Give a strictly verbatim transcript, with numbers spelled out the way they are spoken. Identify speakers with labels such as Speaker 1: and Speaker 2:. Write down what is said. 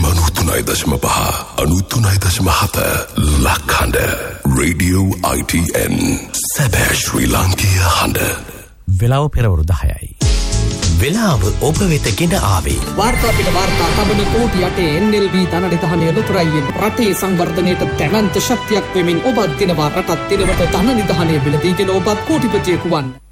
Speaker 1: අනූතුනයි දශම පහ අනූතුනයි දශම හත ලක්හඬ රේඩියෝ I T N සැබෑ ශ්‍රී ලාංකීය හඬ.
Speaker 2: වෙලාව පෙරවරු දහයයි.
Speaker 3: වෙලාව ඔබ වෙත ගෙන ආවේ
Speaker 4: වාර්තා පිට වාර්තා තබන කෝටි යටේ N L V ධනනිධානය ලොතරැයියෙන් රටේ සංවර්ධනයට දැවැන්ත ශක්තියක් වෙමින් ඔබත් දිනවා රටත් දිනවට ධන නිධානය බිලදීගෙන ඔබත් කෝටිපතියෙකු වන්න.